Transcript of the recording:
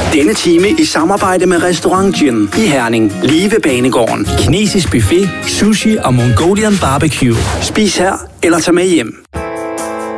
Denne time i samarbejde med Restaurant Gym i Herning, lige ved Banegården. Kinesisk buffet, sushi og Mongolian barbecue. Spis her eller tag med hjem.